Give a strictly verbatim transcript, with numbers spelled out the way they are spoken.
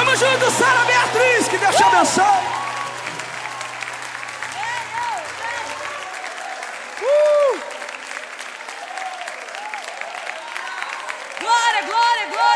Tamo junto, Sara Beatriz, que Deus te abençoe. Uh! Glória, glória, glória.